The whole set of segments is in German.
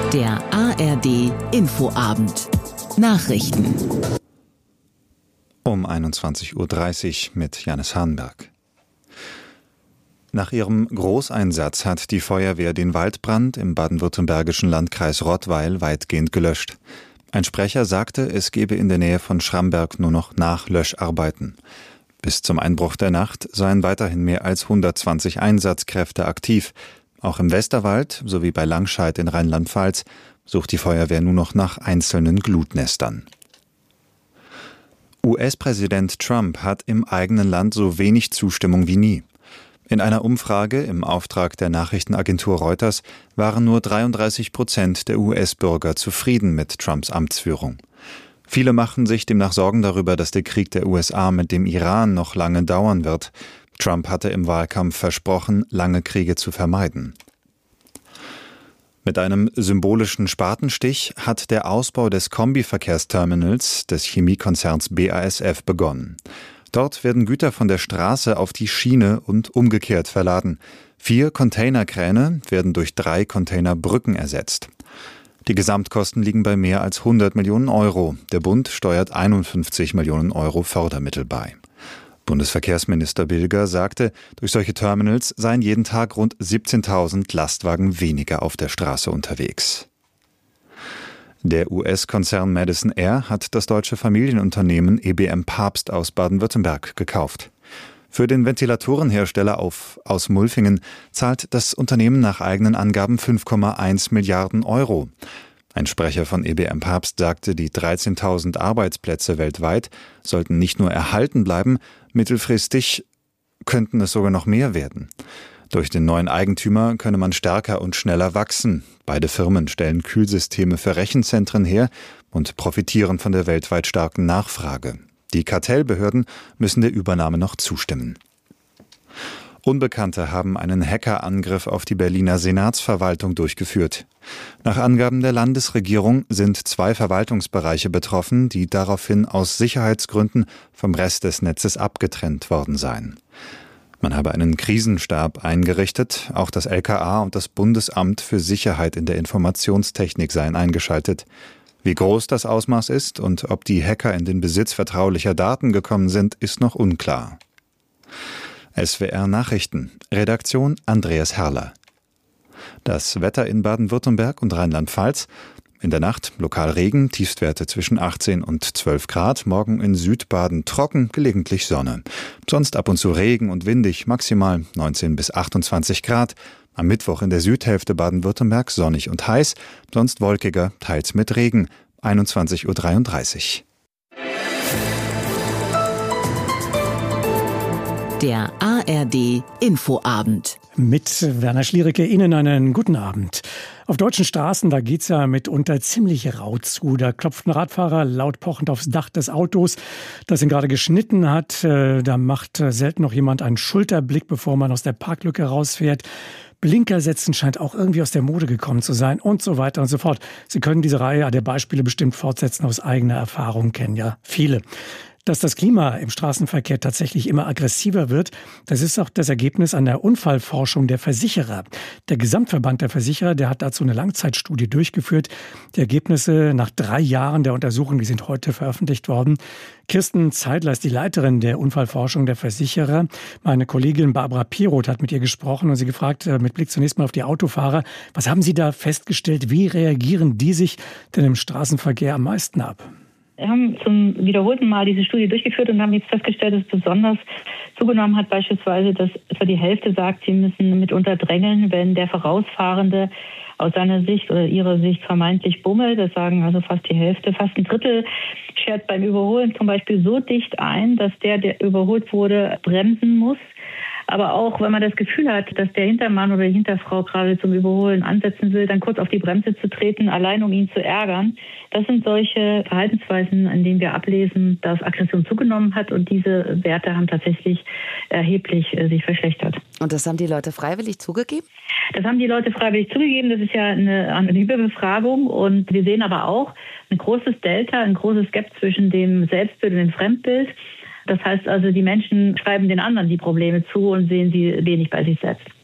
Der ARD Infoabend. Nachrichten. Um 21:30 Uhr mit Janis Hahnberg. Nach ihrem Großeinsatz hat die Feuerwehr den Waldbrand im baden-württembergischen Landkreis Rottweil weitgehend gelöscht. Ein Sprecher sagte, es gebe in der Nähe von Schramberg nur noch Nachlöscharbeiten. Bis zum Einbruch der Nacht seien weiterhin mehr als 120 Einsatzkräfte aktiv. Auch im Westerwald sowie bei Langscheid in Rheinland-Pfalz sucht die Feuerwehr nur noch nach einzelnen Glutnestern. US-Präsident Trump hat im eigenen Land so wenig Zustimmung wie nie. In einer Umfrage im Auftrag der Nachrichtenagentur Reuters waren nur 33% der US-Bürger zufrieden mit Trumps Amtsführung. Viele machten sich demnach Sorgen darüber, dass der Krieg der USA mit dem Iran noch lange dauern wird. Trump hatte im Wahlkampf versprochen, lange Kriege zu vermeiden. Mit einem symbolischen Spatenstich hat der Ausbau des Kombiverkehrsterminals des Chemiekonzerns BASF begonnen. Dort werden Güter von der Straße auf die Schiene und umgekehrt verladen. 4 Containerkräne werden durch 3 Containerbrücken ersetzt. Die Gesamtkosten liegen bei mehr als 100 Millionen Euro. Der Bund steuert 51 Millionen Euro Fördermittel bei. Bundesverkehrsminister Bilger sagte, durch solche Terminals seien jeden Tag rund 17.000 Lastwagen weniger auf der Straße unterwegs. Der US-Konzern Madison Air hat das deutsche Familienunternehmen EBM Papst aus Baden-Württemberg gekauft. Für den Ventilatorenhersteller aus Mulfingen zahlt das Unternehmen nach eigenen Angaben 5,1 Milliarden Euro. Ein Sprecher von EBM Papst sagte, die 13.000 Arbeitsplätze weltweit sollten nicht nur erhalten bleiben, mittelfristig könnten es sogar noch mehr werden. Durch den neuen Eigentümer könne man stärker und schneller wachsen. Beide Firmen stellen Kühlsysteme für Rechenzentren her und profitieren von der weltweit starken Nachfrage. Die Kartellbehörden müssen der Übernahme noch zustimmen. Unbekannte haben einen Hackerangriff auf die Berliner Senatsverwaltung durchgeführt. Nach Angaben der Landesregierung sind 2 Verwaltungsbereiche betroffen, die daraufhin aus Sicherheitsgründen vom Rest des Netzes abgetrennt worden seien. Man habe einen Krisenstab eingerichtet, auch das LKA und das Bundesamt für Sicherheit in der Informationstechnik seien eingeschaltet. Wie groß das Ausmaß ist und ob die Hacker in den Besitz vertraulicher Daten gekommen sind, ist noch unklar. SWR Nachrichten. Redaktion Andreas Herrler. Das Wetter in Baden-Württemberg und Rheinland-Pfalz. In der Nacht lokal Regen, Tiefstwerte zwischen 18 und 12 Grad. Morgen in Südbaden trocken, gelegentlich Sonne. Sonst ab und zu Regen und windig, maximal 19 bis 28 Grad. Am Mittwoch in der Südhälfte Baden-Württemberg sonnig und heiß, sonst wolkiger, teils mit Regen. 21:33 Uhr. Der ARD Infoabend. Mit Werner Schliericke Ihnen einen guten Abend. Auf deutschen Straßen, da geht's ja mitunter ziemlich rau zu. Da klopft ein Radfahrer laut pochend aufs Dach des Autos, das ihn gerade geschnitten hat. Da macht selten noch jemand einen Schulterblick, bevor man aus der Parklücke rausfährt. Blinker setzen scheint auch irgendwie aus der Mode gekommen zu sein und so weiter und so fort. Sie können diese Reihe der Beispiele bestimmt fortsetzen, aus eigener Erfahrung, kennen ja viele. Dass das Klima im Straßenverkehr tatsächlich immer aggressiver wird, das ist auch das Ergebnis einer Unfallforschung der Versicherer. Der Gesamtverband der Versicherer, der hat dazu eine Langzeitstudie durchgeführt. Die Ergebnisse nach 3 Jahren der Untersuchung, die sind heute veröffentlicht worden. Kirsten Zeidler ist die Leiterin der Unfallforschung der Versicherer. Meine Kollegin Barbara Piroth hat mit ihr gesprochen und sie gefragt, mit Blick zunächst mal auf die Autofahrer, was haben Sie da festgestellt? Wie reagieren die sich denn im Straßenverkehr am meisten ab? Wir haben zum wiederholten Mal diese Studie durchgeführt und haben jetzt festgestellt, dass es besonders zugenommen hat, beispielsweise, dass etwa die Hälfte sagt, sie müssen mitunter drängeln, wenn der Vorausfahrende aus seiner Sicht oder ihrer Sicht vermeintlich bummelt. Das sagen also fast die Hälfte. Fast ein Drittel schert beim Überholen zum Beispiel so dicht ein, dass der überholt wurde, bremsen muss. Aber auch, wenn man das Gefühl hat, dass der Hintermann oder die Hinterfrau gerade zum Überholen ansetzen will, dann kurz auf die Bremse zu treten, allein um ihn zu ärgern. Das sind solche Verhaltensweisen, an denen wir ablesen, dass Aggression zugenommen hat. Und diese Werte haben tatsächlich erheblich sich verschlechtert. Und das haben die Leute freiwillig zugegeben? Das haben die Leute freiwillig zugegeben. Das ist ja eine anonyme Befragung. Und wir sehen aber auch ein großes Delta, ein großes Gap zwischen dem Selbstbild und dem Fremdbild. Das heißt also, die Menschen schreiben den anderen die Probleme zu und sehen sie wenig bei sich selbst.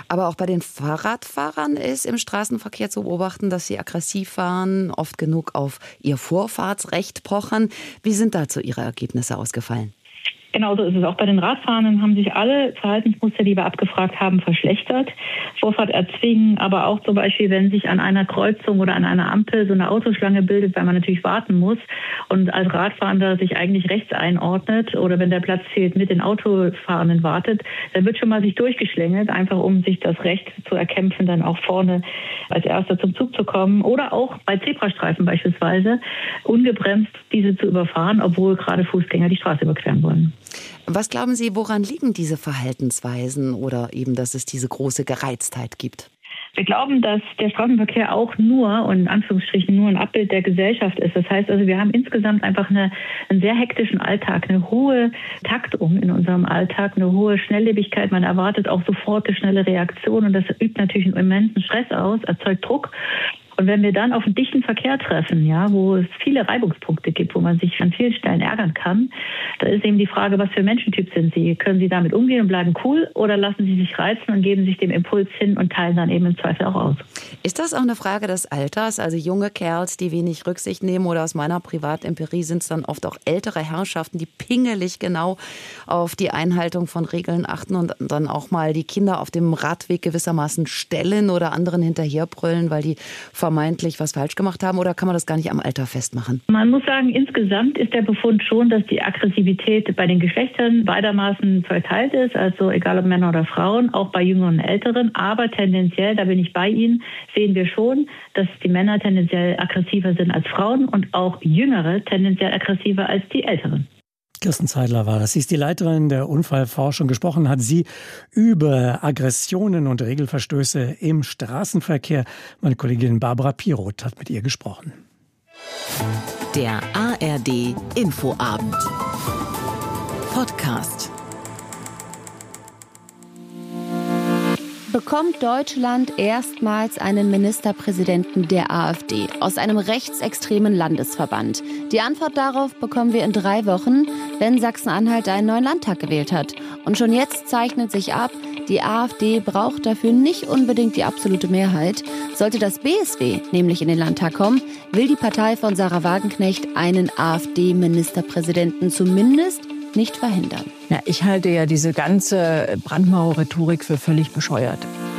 Aber auch bei den Fahrradfahrern ist im Straßenverkehr zu beobachten, dass sie aggressiv fahren, oft genug auf ihr Vorfahrtsrecht pochen. Wie sind dazu Ihre Ergebnisse ausgefallen? Genauso ist es auch bei den Radfahrenden, haben sich alle Verhaltensmuster, die wir abgefragt haben, verschlechtert. Vorfahrt erzwingen, aber auch zum Beispiel, wenn sich an einer Kreuzung oder an einer Ampel so eine Autoschlange bildet, weil man natürlich warten muss und als Radfahrender sich eigentlich rechts einordnet oder wenn der Platz fehlt, mit den Autofahrenden wartet, dann wird schon mal sich durchgeschlängelt, einfach um sich das Recht zu erkämpfen, dann auch vorne als Erster zum Zug zu kommen oder auch bei Zebrastreifen beispielsweise ungebremst diese zu überfahren, obwohl gerade Fußgänger die Straße überqueren wollen. Was glauben Sie, woran liegen diese Verhaltensweisen oder eben, dass es diese große Gereiztheit gibt? Wir glauben, dass der Straßenverkehr auch nur, und in Anführungsstrichen nur ein Abbild der Gesellschaft ist. Das heißt also, wir haben insgesamt einfach einen sehr hektischen Alltag, eine hohe Taktung in unserem Alltag, eine hohe Schnelllebigkeit. Man erwartet auch sofort eine schnelle Reaktion und das übt natürlich einen immensen Stress aus, erzeugt Druck. Und wenn wir dann auf einen dichten Verkehr treffen, ja, wo es viele Reibungspunkte gibt, wo man sich an vielen Stellen ärgern kann, da ist eben die Frage, was für Menschentyp sind Sie? Können Sie damit umgehen und bleiben cool oder lassen Sie sich reizen und geben sich dem Impuls hin und teilen dann eben im Zweifel auch aus? Ist das auch eine Frage des Alters? Also junge Kerls, die wenig Rücksicht nehmen oder aus meiner Privatempirie sind es dann oft auch ältere Herrschaften, die pingelig genau auf die Einhaltung von Regeln achten und dann auch mal die Kinder auf dem Radweg gewissermaßen stellen oder anderen hinterherbrüllen, weil die vermeintlich was falsch gemacht haben, oder kann man das gar nicht am Alter festmachen? Man muss sagen, insgesamt ist der Befund schon, dass die Aggressivität bei den Geschlechtern beidermaßen verteilt ist, also egal ob Männer oder Frauen, auch bei Jüngeren und Älteren, aber tendenziell, da bin ich bei Ihnen, sehen wir schon, dass die Männer tendenziell aggressiver sind als Frauen und auch Jüngere tendenziell aggressiver als die Älteren. Kirsten Zeidler war das. Sie ist die Leiterin der Unfallforschung. Gesprochen hat sie über Aggressionen und Regelverstöße im Straßenverkehr. Meine Kollegin Barbara Piroth hat mit ihr gesprochen. Der ARD Infoabend Podcast. Bekommt Deutschland erstmals einen Ministerpräsidenten der AfD aus einem rechtsextremen Landesverband? Die Antwort darauf bekommen wir in 3 Wochen, wenn Sachsen-Anhalt einen neuen Landtag gewählt hat. Und schon jetzt zeichnet sich ab, die AfD braucht dafür nicht unbedingt die absolute Mehrheit. Sollte das BSW nämlich in den Landtag kommen, will die Partei von Sarah Wagenknecht einen AfD-Ministerpräsidenten zumindest nicht verhindern. Ja, ich halte ja diese ganze Brandmauer-Rhetorik für völlig bescheuert.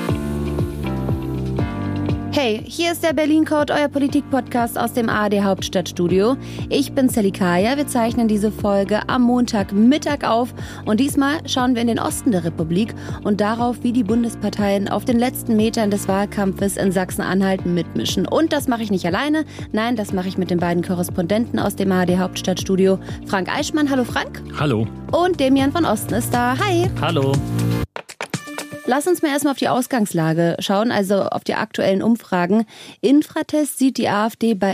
Hey, hier ist der Berlin Code, euer Politik-Podcast aus dem ARD Hauptstadtstudio. Ich bin Sally Kaya, wir zeichnen diese Folge am Montagmittag auf und diesmal schauen wir in den Osten der Republik und darauf, wie die Bundesparteien auf den letzten Metern des Wahlkampfes in Sachsen-Anhalt mitmischen. Und das mache ich nicht alleine, nein, das mache ich mit den beiden Korrespondenten aus dem ARD Hauptstadtstudio. Frank Eichmann, hallo Frank. Hallo. Und Demian von Osten ist da, hi. Hallo. Lass uns mal erstmal auf die Ausgangslage schauen, also auf die aktuellen Umfragen. Infratest sieht die AfD bei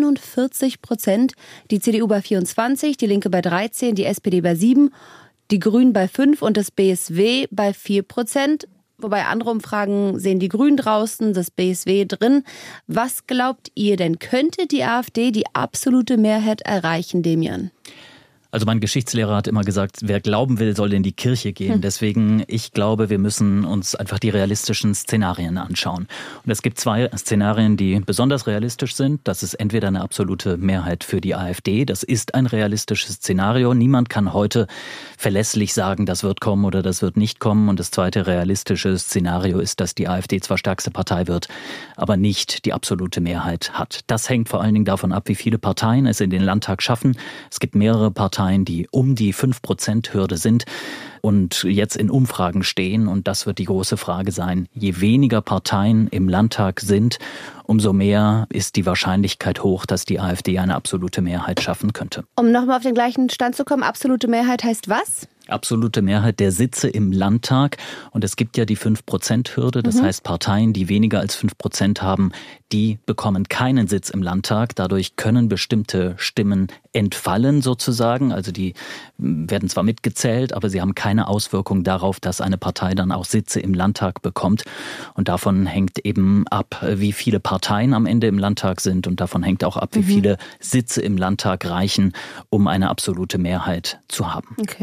41%, die CDU bei 24%, die Linke bei 13%, die SPD bei 7%, die Grünen bei 5% und das BSW bei 4%. Wobei andere Umfragen sehen die Grünen draußen, das BSW drin. Was glaubt ihr denn? Könnte die AfD die absolute Mehrheit erreichen, Demian? Also mein Geschichtslehrer hat immer gesagt, wer glauben will, soll in die Kirche gehen. Deswegen, ich glaube, wir müssen uns einfach die realistischen Szenarien anschauen. Und es gibt 2 Szenarien, die besonders realistisch sind. Das ist entweder eine absolute Mehrheit für die AfD. Das ist ein realistisches Szenario. Niemand kann heute verlässlich sagen, das wird kommen oder das wird nicht kommen. Und das zweite realistische Szenario ist, dass die AfD zwar stärkste Partei wird, aber nicht die absolute Mehrheit hat. Das hängt vor allen Dingen davon ab, wie viele Parteien es in den Landtag schaffen. Es gibt mehrere Parteien, die um die 5%-Hürde sind und jetzt in Umfragen stehen. Und das wird die große Frage sein. Je weniger Parteien im Landtag sind, umso mehr ist die Wahrscheinlichkeit hoch, dass die AfD eine absolute Mehrheit schaffen könnte. Um nochmal auf den gleichen Stand zu kommen, absolute Mehrheit heißt was? Absolute Mehrheit der Sitze im Landtag. Und es gibt ja die 5%-Hürde. Das heißt, Parteien, die weniger als 5% haben, die bekommen keinen Sitz im Landtag. Dadurch können bestimmte Stimmen entfallen sozusagen. Also die werden zwar mitgezählt, aber sie haben keine Auswirkung darauf, dass eine Partei dann auch Sitze im Landtag bekommt. Und davon hängt eben ab, wie viele Parteien am Ende im Landtag sind. Und davon hängt auch ab, wie viele Sitze im Landtag reichen, um eine absolute Mehrheit zu haben. Okay. Du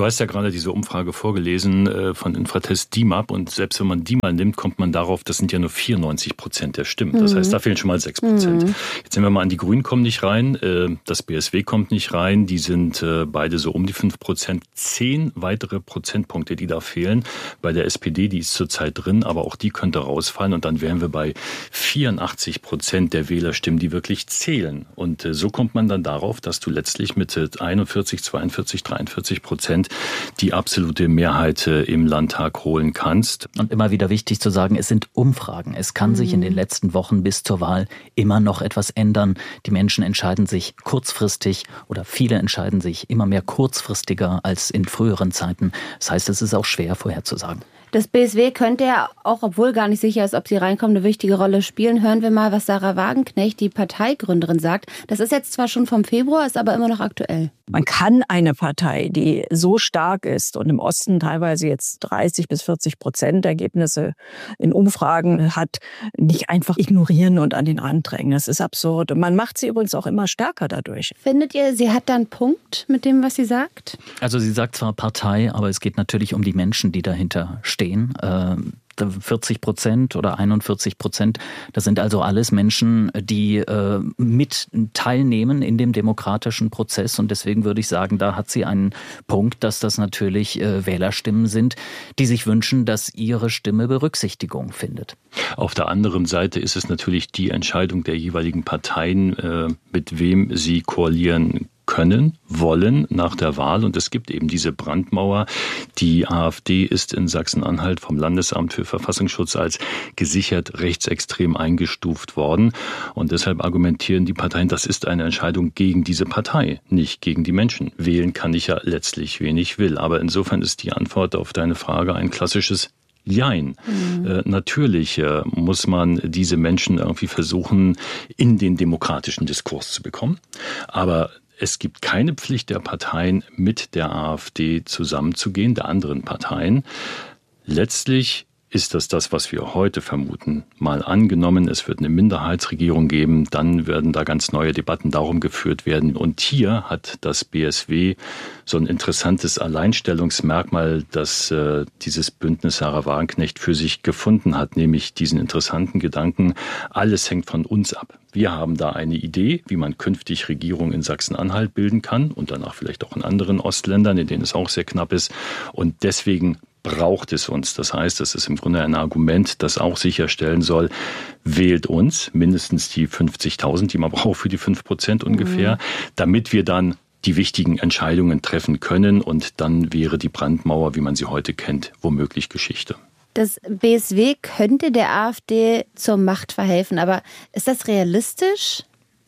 hast ja gerade diese Umfrage vorgelesen von Infratest DIMAP und selbst wenn man die mal nimmt, kommt man darauf, das sind ja nur 94% der Stimmen. Das heißt, da fehlen schon mal 6%. Jetzt nehmen wir mal an, die Grünen kommen nicht rein, das BSW kommt nicht rein, die sind beide so um die 5%. 10 weitere Prozentpunkte, die da fehlen. Bei der SPD, die ist zurzeit drin, aber auch die könnte rausfallen und dann wären wir bei 84% der Wählerstimmen, die wirklich zählen. Und so kommt man dann darauf, dass du letztlich mit 41, 42, 43% die absolute Mehrheit im Landtag holen kannst. Und immer wieder wichtig zu sagen, es sind Umfragen. Es kann sich in den letzten Wochen bis zur Wahl immer noch etwas ändern. Die Menschen entscheiden sich kurzfristig oder viele entscheiden sich immer mehr kurzfristiger als in früheren Zeiten. Das heißt, es ist auch schwer vorherzusagen. Das BSW könnte ja auch, obwohl gar nicht sicher ist, ob sie reinkommen, eine wichtige Rolle spielen. Hören wir mal, was Sarah Wagenknecht, die Parteigründerin, sagt. Das ist jetzt zwar schon vom Februar, ist aber immer noch aktuell. Man kann eine Partei, die so stark ist und im Osten teilweise jetzt 30-40% Ergebnisse in Umfragen hat, nicht einfach ignorieren und an den Rand drängen. Das ist absurd. Und man macht sie übrigens auch immer stärker dadurch. Findet ihr, sie hat da einen Punkt mit dem, was sie sagt? Also sie sagt zwar Partei, aber es geht natürlich um die Menschen, die dahinter stehen. 40% oder 41%. Das sind also alles Menschen, die mit teilnehmen in dem demokratischen Prozess. Und deswegen würde ich sagen, da hat sie einen Punkt, dass das natürlich Wählerstimmen sind, die sich wünschen, dass ihre Stimme Berücksichtigung findet. Auf der anderen Seite ist es natürlich die Entscheidung der jeweiligen Parteien, mit wem sie koalieren können, wollen nach der Wahl. Und es gibt eben diese Brandmauer. Die AfD ist in Sachsen-Anhalt vom Landesamt für Verfassungsschutz als gesichert rechtsextrem eingestuft worden. Und deshalb argumentieren die Parteien, das ist eine Entscheidung gegen diese Partei, nicht gegen die Menschen. Wählen kann ich ja letztlich, wen ich will. Aber insofern ist die Antwort auf deine Frage ein klassisches Jein. Natürlich muss man diese Menschen irgendwie versuchen, in den demokratischen Diskurs zu bekommen. Aber es gibt keine Pflicht der Parteien, mit der AfD zusammenzugehen, der anderen Parteien. Letztlich ist das, was wir heute vermuten. Mal angenommen, es wird eine Minderheitsregierung geben, dann werden da ganz neue Debatten darum geführt werden. Und hier hat das BSW so ein interessantes Alleinstellungsmerkmal, das dieses Bündnis Sarah Wagenknecht für sich gefunden hat, nämlich diesen interessanten Gedanken, alles hängt von uns ab. Wir haben da eine Idee, wie man künftig Regierung in Sachsen-Anhalt bilden kann und danach vielleicht auch in anderen Ostländern, in denen es auch sehr knapp ist. Und deswegen braucht es uns. Das heißt, das ist im Grunde ein Argument, das auch sicherstellen soll, wählt uns, mindestens die 50.000, die man braucht für die 5% ungefähr, damit wir dann die wichtigen Entscheidungen treffen können. Und dann wäre die Brandmauer, wie man sie heute kennt, womöglich Geschichte. Das BSW könnte der AfD zur Macht verhelfen, aber ist das realistisch?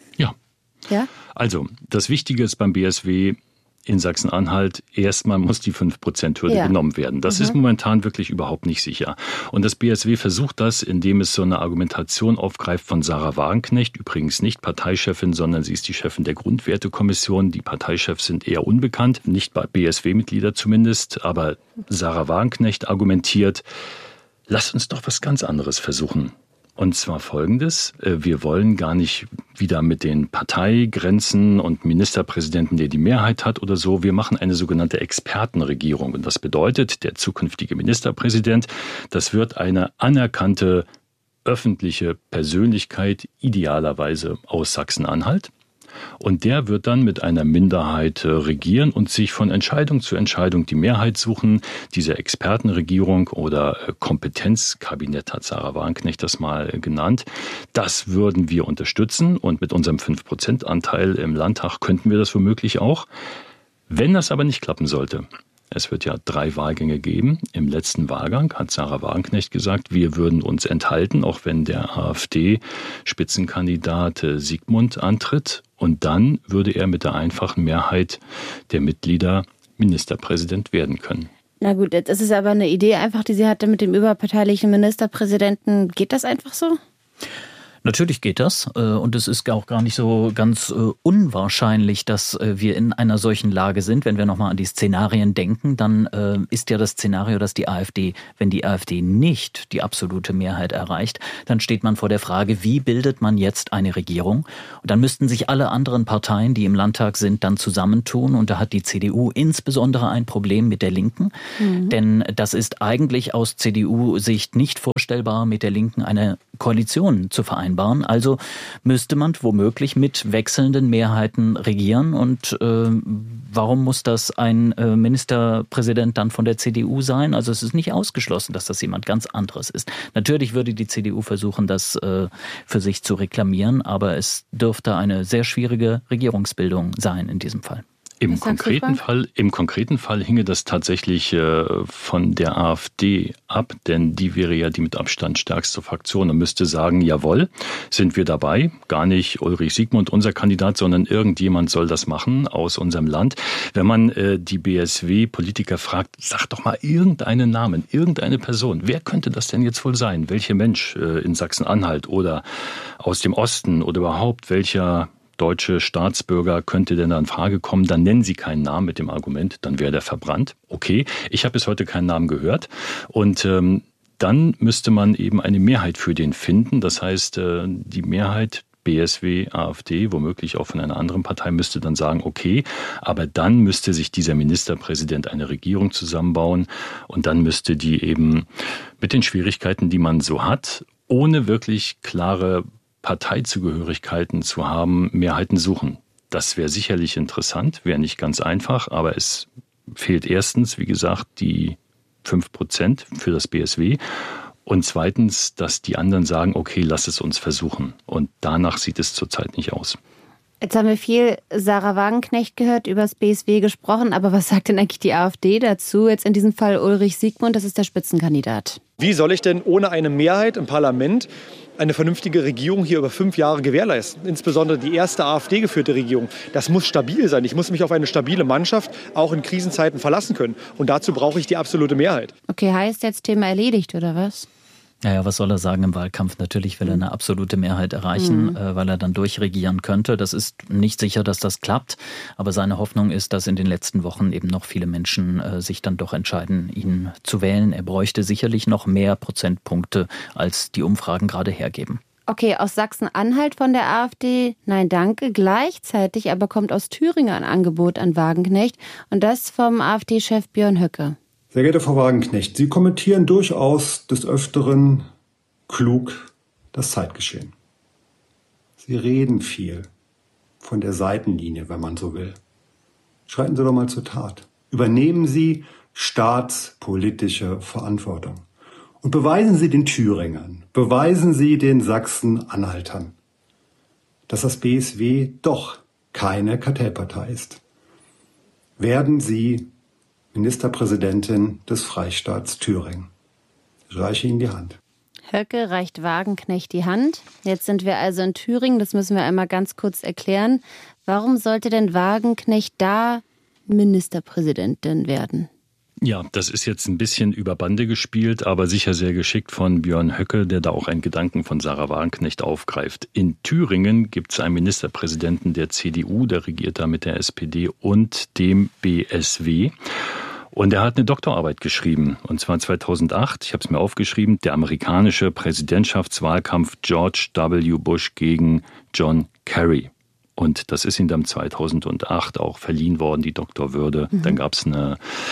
Ja? Also, das Wichtige ist beim BSW, in Sachsen-Anhalt, erstmal muss die 5%-Hürde genommen werden. Das ist momentan wirklich überhaupt nicht sicher. Und das BSW versucht das, indem es so eine Argumentation aufgreift von Sarah Wagenknecht, übrigens nicht Parteichefin, sondern sie ist die Chefin der Grundwertekommission. Die Parteichefs sind eher unbekannt, nicht bei BSW-Mitglieder zumindest, aber Sarah Wagenknecht argumentiert, lasst uns doch was ganz anderes versuchen. Und zwar Folgendes, wir wollen gar nicht wieder mit den Parteigrenzen und Ministerpräsidenten, der die Mehrheit hat oder so, wir machen eine sogenannte Expertenregierung. Und das bedeutet, der zukünftige Ministerpräsident, das wird eine anerkannte öffentliche Persönlichkeit, idealerweise aus Sachsen-Anhalt. Und der wird dann mit einer Minderheit regieren und sich von Entscheidung zu Entscheidung die Mehrheit suchen. Diese Expertenregierung oder Kompetenzkabinett hat Sarah Wagenknecht das mal genannt. Das würden wir unterstützen und mit unserem 5%-Anteil im Landtag könnten wir das womöglich auch. Wenn das aber nicht klappen sollte, es wird ja 3 Wahlgänge geben. Im letzten Wahlgang hat Sarah Wagenknecht gesagt, wir würden uns enthalten, auch wenn der AfD-Spitzenkandidat Sigmund antritt. Und dann würde er mit der einfachen Mehrheit der Mitglieder Ministerpräsident werden können. Na gut, das ist aber eine Idee einfach, die sie hatte mit dem überparteilichen Ministerpräsidenten. Geht das einfach so? Natürlich geht das und es ist auch gar nicht so ganz unwahrscheinlich, dass wir in einer solchen Lage sind. Wenn wir nochmal an die Szenarien denken, dann ist ja das Szenario, dass die AfD, wenn die AfD nicht die absolute Mehrheit erreicht, dann steht man vor der Frage, wie bildet man jetzt eine Regierung? Und dann müssten sich alle anderen Parteien, die im Landtag sind, dann zusammentun und da hat die CDU insbesondere ein Problem mit der Linken, denn das ist eigentlich aus CDU-Sicht nicht vorstellbar, mit der Linken eine Koalition zu vereinbaren. Also müsste man womöglich mit wechselnden Mehrheiten regieren. Und warum muss das ein Ministerpräsident dann von der CDU sein? Also es ist nicht ausgeschlossen, dass das jemand ganz anderes ist. Natürlich würde die CDU versuchen, das für sich zu reklamieren, aber es dürfte eine sehr schwierige Regierungsbildung sein in diesem Fall. Im konkreten Fall hinge das tatsächlich von der AfD ab, denn die wäre ja die mit Abstand stärkste Fraktion und müsste sagen, jawohl, sind wir dabei, gar nicht Ulrich Siegmund, unser Kandidat, sondern irgendjemand soll das machen aus unserem Land. Wenn man die BSW-Politiker fragt, sag doch mal irgendeinen Namen, irgendeine Person, wer könnte das denn jetzt wohl sein? Welcher Mensch in Sachsen-Anhalt oder aus dem Osten oder überhaupt welcher deutsche Staatsbürger könnte denn da in Frage kommen, dann nennen sie keinen Namen mit dem Argument, dann wäre der verbrannt. Okay, ich habe bis heute keinen Namen gehört und dann müsste man eben eine Mehrheit für den finden. Das heißt, die Mehrheit BSW, AfD, womöglich auch von einer anderen Partei, müsste dann sagen, okay, aber dann müsste sich dieser Ministerpräsident eine Regierung zusammenbauen und dann müsste die eben mit den Schwierigkeiten, die man so hat, ohne wirklich klare Parteizugehörigkeiten zu haben, Mehrheiten suchen. Das wäre sicherlich interessant, wäre nicht ganz einfach, aber es fehlt erstens, wie gesagt, die 5% für das BSW und zweitens, dass die anderen sagen, okay, lass es uns versuchen. Und danach sieht es zurzeit nicht aus. Jetzt haben wir viel Sarah Wagenknecht gehört, über das BSW gesprochen, aber was sagt denn eigentlich die AfD dazu? Jetzt in diesem Fall Ulrich Siegmund, das ist der Spitzenkandidat. Wie soll ich denn ohne eine Mehrheit im Parlament eine vernünftige Regierung hier über 5 Jahre gewährleisten? Insbesondere die erste AfD-geführte Regierung. Das muss stabil sein. Ich muss mich auf eine stabile Mannschaft auch in Krisenzeiten verlassen können. Und dazu brauche ich die absolute Mehrheit. Okay, heißt jetzt Thema erledigt, oder was? Naja, was soll er sagen im Wahlkampf? Natürlich will er eine absolute Mehrheit erreichen, weil er dann durchregieren könnte. Das ist nicht sicher, dass das klappt. Aber seine Hoffnung ist, dass in den letzten Wochen eben noch viele Menschen sich dann doch entscheiden, ihn zu wählen. Er bräuchte sicherlich noch mehr Prozentpunkte, als die Umfragen gerade hergeben. Okay, aus Sachsen-Anhalt von der AfD, nein, danke. Gleichzeitig aber kommt aus Thüringen ein Angebot an Wagenknecht. Und das vom AfD-Chef Björn Höcke. Sehr geehrte Frau Wagenknecht, Sie kommentieren durchaus des Öfteren klug das Zeitgeschehen. Sie reden viel von der Seitenlinie, wenn man so will. Schreiten Sie doch mal zur Tat. Übernehmen Sie staatspolitische Verantwortung. Und beweisen Sie den Thüringern, beweisen Sie den Sachsen-Anhaltern, dass das BSW doch keine Kartellpartei ist. Werden Sie Ministerpräsidentin des Freistaats Thüringen. Ich reiche Ihnen die Hand. Höcke reicht Wagenknecht die Hand. Jetzt sind wir also in Thüringen, das müssen wir einmal ganz kurz erklären. Warum sollte denn Wagenknecht da Ministerpräsidentin werden? Ja, das ist jetzt ein bisschen über Bande gespielt, aber sicher sehr geschickt von Björn Höcke, der da auch einen Gedanken von Sarah Wagenknecht aufgreift. In Thüringen gibt es einen Ministerpräsidenten der CDU, der regiert da mit der SPD und dem BSW. Und er hat eine Doktorarbeit geschrieben, und zwar 2008, ich habe es mir aufgeschrieben, der amerikanische Präsidentschaftswahlkampf George W. Bush gegen John Kerry. Und das ist ihm dann 2008 auch verliehen worden, die Doktorwürde. Dann gab es eine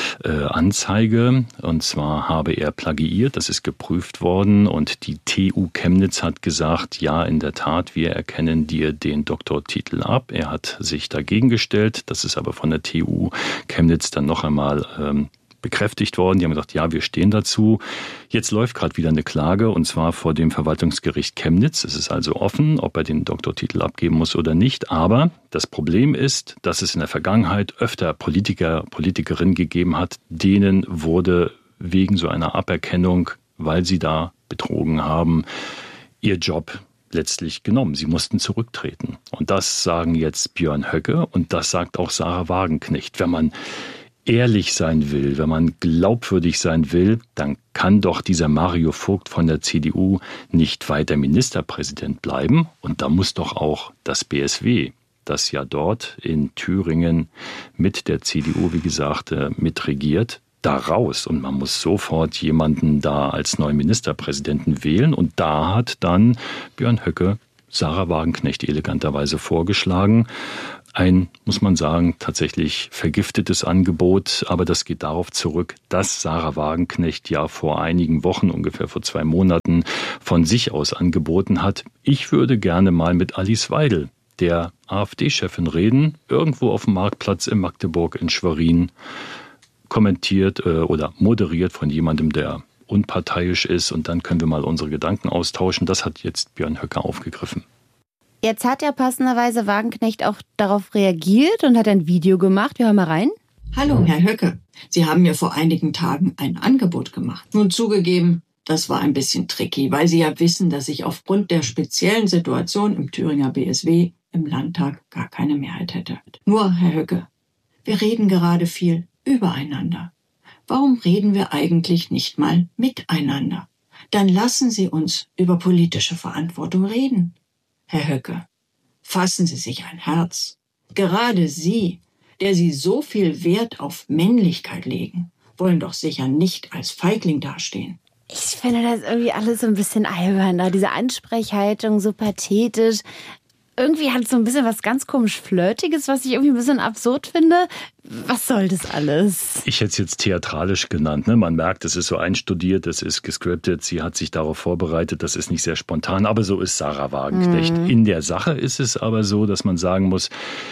Anzeige, und zwar habe er plagiiert, das ist geprüft worden. Und die TU Chemnitz hat gesagt, ja, in der Tat, wir erkennen dir den Doktortitel ab. Er hat sich dagegen gestellt, das ist aber von der TU Chemnitz dann noch einmal bekräftigt worden. Die haben gesagt, ja, wir stehen dazu. Jetzt läuft gerade wieder eine Klage, und zwar vor dem Verwaltungsgericht Chemnitz. Es ist also offen, ob er den Doktortitel abgeben muss oder nicht. Aber das Problem ist, dass es in der Vergangenheit öfter Politiker, Politikerinnen gegeben hat, denen wurde wegen so einer Aberkennung, weil sie da betrogen haben, ihr Job letztlich genommen. Sie mussten zurücktreten. Und das sagen jetzt Björn Höcke und das sagt auch Sarah Wagenknecht. Wenn man ehrlich sein will, wenn man glaubwürdig sein will, dann kann doch dieser Mario Vogt von der CDU nicht weiter Ministerpräsident bleiben. Und da muss doch auch das BSW, das ja dort in Thüringen mit der CDU, wie gesagt, mitregiert, da raus. Und man muss sofort jemanden da als neuen Ministerpräsidenten wählen. Und da hat dann Björn Höcke Sarah Wagenknecht eleganterweise vorgeschlagen. Ein, muss man sagen, tatsächlich vergiftetes Angebot, aber das geht darauf zurück, dass Sarah Wagenknecht ja vor einigen Wochen, ungefähr vor 2 Monaten, von sich aus angeboten hat, ich würde gerne mal mit Alice Weidel, der AfD-Chefin, reden, irgendwo auf dem Marktplatz in Magdeburg in Schwerin, kommentiert oder moderiert von jemandem, der unparteiisch ist, und dann können wir mal unsere Gedanken austauschen. Das hat jetzt Björn Höcke aufgegriffen. Jetzt hat ja passenderweise Wagenknecht auch darauf reagiert und hat ein Video gemacht. Wir hören mal rein. Hallo, Herr Höcke. Sie haben mir vor einigen Tagen ein Angebot gemacht. Nun zugegeben, das war ein bisschen tricky, weil Sie ja wissen, dass ich aufgrund der speziellen Situation im Thüringer BSW im Landtag gar keine Mehrheit hätte. Nur, Herr Höcke, wir reden gerade viel übereinander. Warum reden wir eigentlich nicht mal miteinander? Dann lassen Sie uns über politische Verantwortung reden. Herr Höcke, fassen Sie sich ein Herz. Gerade Sie, der Sie so viel Wert auf Männlichkeit legen, wollen doch sicher nicht als Feigling dastehen. Ich finde das irgendwie alles so ein bisschen albern, da diese Ansprechhaltung so pathetisch. Irgendwie hat es so ein bisschen was ganz komisch Flirtiges, was ich irgendwie ein bisschen absurd finde. Was soll das alles? Ich hätte es jetzt theatralisch genannt. Ne? Man merkt, es ist so einstudiert, es ist gescriptet, sie hat sich darauf vorbereitet, das ist nicht sehr spontan, aber so ist Sarah Wagenknecht. In der Sache ist es aber so, dass man sagen muss,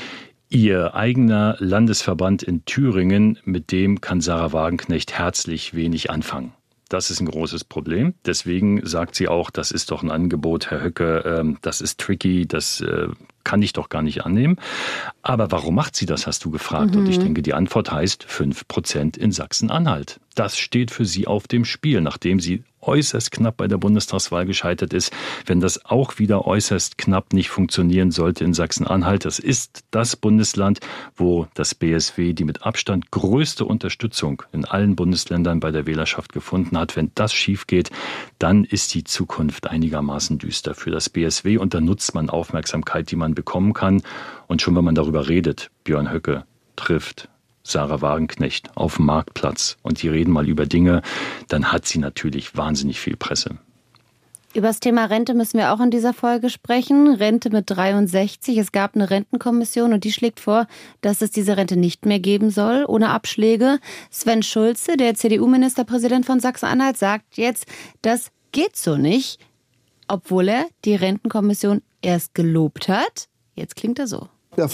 ihr eigener Landesverband in Thüringen, mit dem kann Sarah Wagenknecht herzlich wenig anfangen. Das ist ein großes Problem. Deswegen sagt sie auch, das ist doch ein Angebot, Herr Höcke, das ist tricky, das kann ich doch gar nicht annehmen. Aber warum macht sie das, hast du gefragt. Und ich denke, die Antwort heißt 5% in Sachsen-Anhalt. Das steht für sie auf dem Spiel, nachdem sie äußerst knapp bei der Bundestagswahl gescheitert ist. Wenn das auch wieder äußerst knapp nicht funktionieren sollte in Sachsen-Anhalt, das ist das Bundesland, wo das BSW die mit Abstand größte Unterstützung in allen Bundesländern bei der Wählerschaft gefunden hat. Wenn das schief geht, dann ist die Zukunft einigermaßen düster für das BSW und dann nutzt man Aufmerksamkeit, die man bekommen kann. Und schon wenn man darüber redet, Björn Höcke trifft Sarah Wagenknecht auf dem Marktplatz und die reden mal über Dinge, dann hat sie natürlich wahnsinnig viel Presse. Über das Thema Rente müssen wir auch in dieser Folge sprechen. Rente mit 63. Es gab eine Rentenkommission und die schlägt vor, dass es diese Rente nicht mehr geben soll, ohne Abschläge. Sven Schulze, der CDU-Ministerpräsident von Sachsen-Anhalt, sagt jetzt, das geht so nicht, obwohl er die Rentenkommission erst gelobt hat. Jetzt klingt er so. Der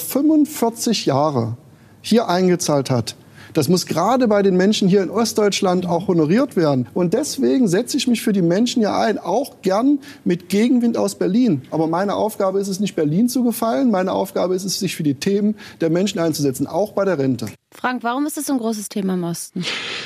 45 Jahre hier eingezahlt hat, das muss gerade bei den Menschen hier in Ostdeutschland auch honoriert werden. Und deswegen setze ich mich für die Menschen hier ein, auch gern mit Gegenwind aus Berlin. Aber meine Aufgabe ist es nicht, Berlin zu gefallen. Meine Aufgabe ist es, sich für die Themen der Menschen einzusetzen, auch bei der Rente. Frank, warum ist das so ein großes Thema im Osten?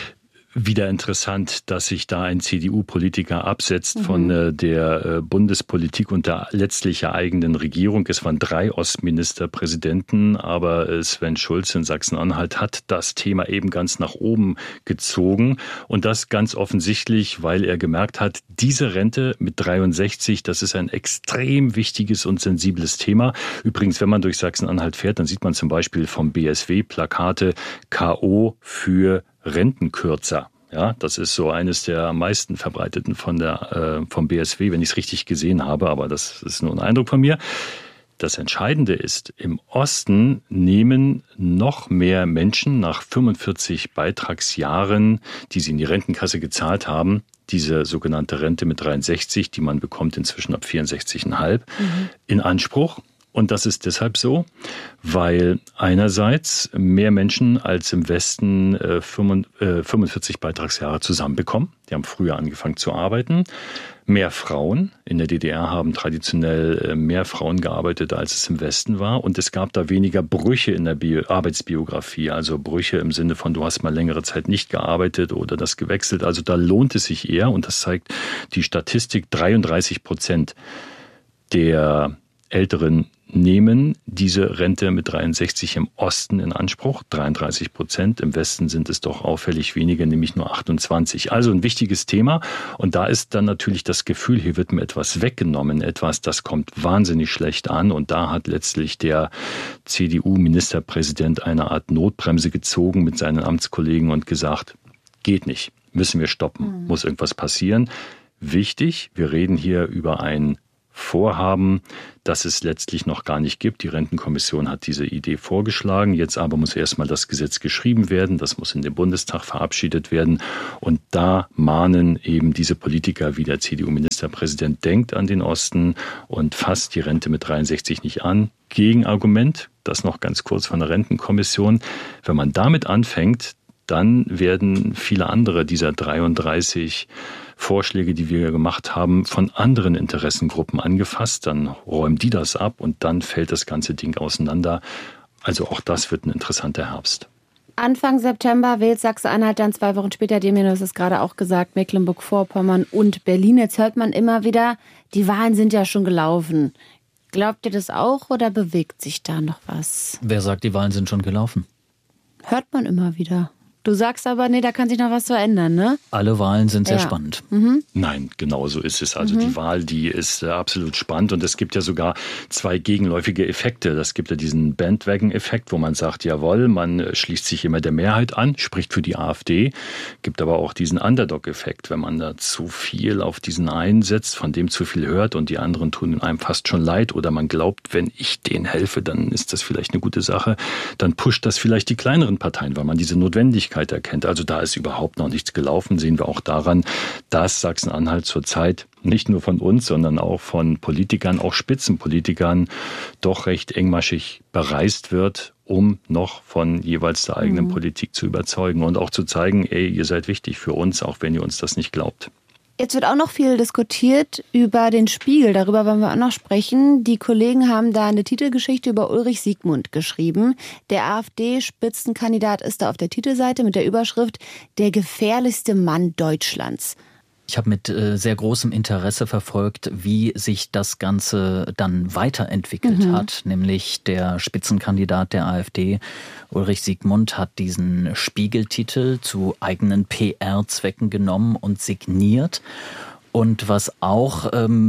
Wieder interessant, dass sich da ein CDU-Politiker absetzt von der Bundespolitik und der letztlich eigenen Regierung. Es waren 3 Ostministerpräsidenten, aber Sven Schulze in Sachsen-Anhalt hat das Thema eben ganz nach oben gezogen. Und das ganz offensichtlich, weil er gemerkt hat, diese Rente mit 63, das ist ein extrem wichtiges und sensibles Thema. Übrigens, wenn man durch Sachsen-Anhalt fährt, dann sieht man zum Beispiel vom BSW Plakate K.O. für Rentenkürzer. Ja, das ist so eines der am meisten verbreiteten vom BSW, wenn ich es richtig gesehen habe, aber das ist nur ein Eindruck von mir. Das Entscheidende ist, im Osten nehmen noch mehr Menschen nach 45 Beitragsjahren, die sie in die Rentenkasse gezahlt haben, diese sogenannte Rente mit 63, die man bekommt inzwischen ab 64,5, in Anspruch. Und das ist deshalb so, weil einerseits mehr Menschen als im Westen 45 Beitragsjahre zusammenbekommen. Die haben früher angefangen zu arbeiten. Mehr Frauen. In der DDR haben traditionell mehr Frauen gearbeitet, als es im Westen war. Und es gab da weniger Brüche in der Arbeitsbiografie. Also Brüche im Sinne von, du hast mal längere Zeit nicht gearbeitet oder das gewechselt. Also da lohnt es sich eher. Und das zeigt die Statistik, 33% der älteren nehmen diese Rente mit 63 im Osten in Anspruch, 33%. Im Westen sind es doch auffällig weniger, nämlich nur 28. Also ein wichtiges Thema. Und da ist dann natürlich das Gefühl, hier wird mir etwas weggenommen, etwas, das kommt wahnsinnig schlecht an. Und da hat letztlich der CDU-Ministerpräsident eine Art Notbremse gezogen mit seinen Amtskollegen und gesagt, geht nicht, müssen wir stoppen, muss irgendwas passieren. Wichtig, wir reden hier über ein Vorhaben, das es letztlich noch gar nicht gibt. Die Rentenkommission hat diese Idee vorgeschlagen. Jetzt aber muss erstmal das Gesetz geschrieben werden. Das muss in den Bundestag verabschiedet werden. Und da mahnen eben diese Politiker, wie der CDU-Ministerpräsident, denkt an den Osten und fasst die Rente mit 63 nicht an. Gegenargument, das noch ganz kurz von der Rentenkommission. Wenn man damit anfängt, dann werden viele andere dieser 33 Vorschläge, die wir gemacht haben, von anderen Interessengruppen angefasst. Dann räumen die das ab und dann fällt das ganze Ding auseinander. Also auch das wird ein interessanter Herbst. Anfang September wählt Sachsen-Anhalt, dann 2 Wochen später, Demir, du hast es gerade auch gesagt, Mecklenburg-Vorpommern und Berlin. Jetzt hört man immer wieder, die Wahlen sind ja schon gelaufen. Glaubt ihr das auch oder bewegt sich da noch was? Wer sagt, die Wahlen sind schon gelaufen? Hört man immer wieder. Du sagst aber, nee, da kann sich noch was so ändern, ne? Alle Wahlen sind sehr spannend. Nein, genau so ist es. Also die Wahl, die ist absolut spannend und es gibt ja sogar 2 gegenläufige Effekte. Das gibt ja diesen Bandwagon-Effekt, wo man sagt, jawohl, man schließt sich immer der Mehrheit an, spricht für die AfD. Gibt aber auch diesen Underdog-Effekt, wenn man da zu viel auf diesen einen setzt, von dem zu viel hört und die anderen tun einem fast schon leid oder man glaubt, wenn ich denen helfe, dann ist das vielleicht eine gute Sache. Dann pusht das vielleicht die kleineren Parteien, weil man diese Notwendigkeit erkennt. Also da ist überhaupt noch nichts gelaufen, sehen wir auch daran, dass Sachsen-Anhalt zurzeit nicht nur von uns, sondern auch von Politikern, auch Spitzenpolitikern, doch recht engmaschig bereist wird, um noch von jeweils der eigenen Politik zu überzeugen und auch zu zeigen, ey, ihr seid wichtig für uns, auch wenn ihr uns das nicht glaubt. Jetzt wird auch noch viel diskutiert über den Spiegel. Darüber wollen wir auch noch sprechen. Die Kollegen haben da eine Titelgeschichte über Ulrich Siegmund geschrieben. Der AfD-Spitzenkandidat ist da auf der Titelseite mit der Überschrift „Der gefährlichste Mann Deutschlands". Ich habe mit sehr großem Interesse verfolgt, wie sich das Ganze dann weiterentwickelt hat. Nämlich der Spitzenkandidat der AfD, Ulrich Siegmund, hat diesen Spiegeltitel zu eigenen PR-Zwecken genommen und signiert. Und was auch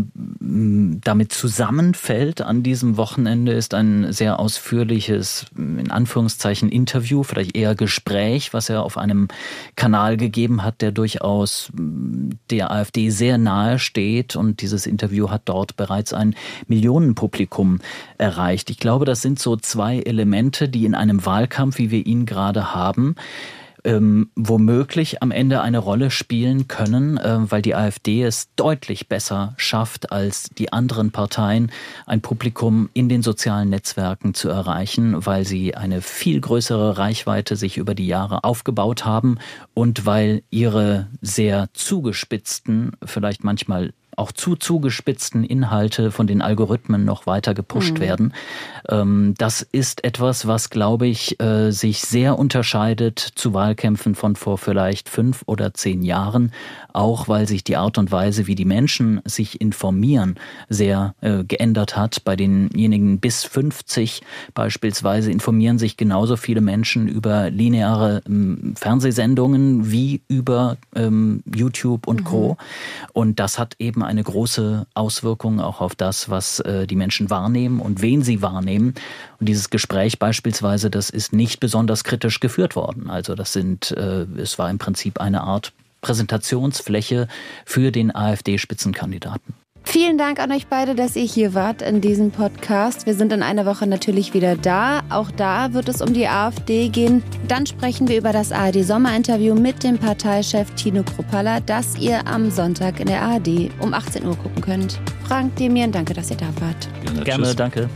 damit zusammenfällt an diesem Wochenende, ist ein sehr ausführliches, in Anführungszeichen, Interview, vielleicht eher Gespräch, was er auf einem Kanal gegeben hat, der durchaus der AfD sehr nahe steht. Und dieses Interview hat dort bereits ein Millionenpublikum erreicht. Ich glaube, das sind so 2 Elemente, die in einem Wahlkampf, wie wir ihn gerade haben, womöglich am Ende eine Rolle spielen können, weil die AfD es deutlich besser schafft als die anderen Parteien, ein Publikum in den sozialen Netzwerken zu erreichen, weil sie eine viel größere Reichweite sich über die Jahre aufgebaut haben und weil ihre sehr zugespitzten, vielleicht manchmal auch zu zugespitzten Inhalte von den Algorithmen noch weiter gepusht werden. Das ist etwas, was, glaube ich, sich sehr unterscheidet zu Wahlkämpfen von vor vielleicht 5 oder 10 Jahren, auch weil sich die Art und Weise, wie die Menschen sich informieren, sehr geändert hat. Bei denjenigen bis 50 beispielsweise informieren sich genauso viele Menschen über lineare Fernsehsendungen wie über YouTube und Co. Und das hat eben eine große Auswirkung auch auf das, was die Menschen wahrnehmen und wen sie wahrnehmen. Und dieses Gespräch beispielsweise, das ist nicht besonders kritisch geführt worden. Also es war im Prinzip eine Art Präsentationsfläche für den AfD-Spitzenkandidaten. Vielen Dank an euch beide, dass ihr hier wart in diesem Podcast. Wir sind in einer Woche natürlich wieder da. Auch da wird es um die AfD gehen. Dann sprechen wir über das ARD-Sommerinterview mit dem Parteichef Tino Kruppalla, das ihr am Sonntag in der ARD um 18 Uhr gucken könnt. Frank, Demir, danke, dass ihr da wart. Gerne, danke.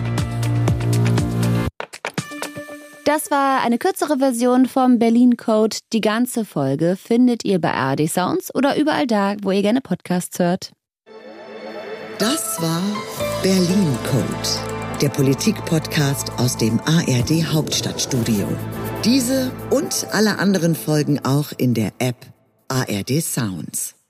Das war eine kürzere Version vom Berlin Code. Die ganze Folge findet ihr bei ARD Sounds oder überall da, wo ihr gerne Podcasts hört. Das war Berlin Code, der Politik-Podcast aus dem ARD Hauptstadtstudio. Diese und alle anderen Folgen auch in der App ARD Sounds.